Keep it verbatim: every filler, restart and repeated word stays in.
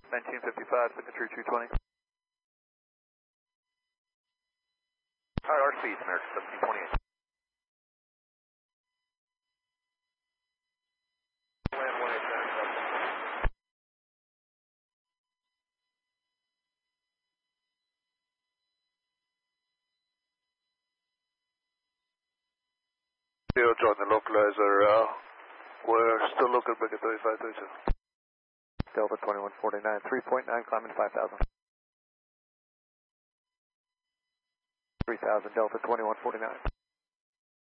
nineteen fifty-five, signature two twenty. Alright, our speeds, American seventeen twenty-eight. Land one eight nine. Zero, join the localizer. Uh, we're still looking back at thirty-five thirty-two. Delta twenty-one forty-nine, three point nine, climbing five thousand. three thousand, Delta twenty-one forty-nine.